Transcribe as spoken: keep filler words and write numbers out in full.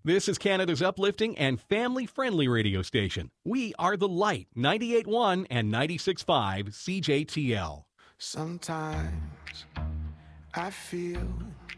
This is Canada's uplifting and family-friendly radio station. We are The Light, ninety-eight point one and ninety-six point five C J T L. Sometimes I feel